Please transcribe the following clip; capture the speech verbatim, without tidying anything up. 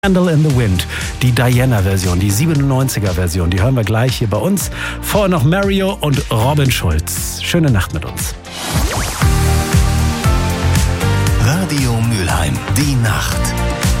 Candle in the Wind, die Diana-Version, die siebenundneunziger-Version, die hören wir gleich hier bei uns. Vorher noch Mario und Robin Schulz. Schöne Nacht mit uns. Radio Mülheim, die Nacht.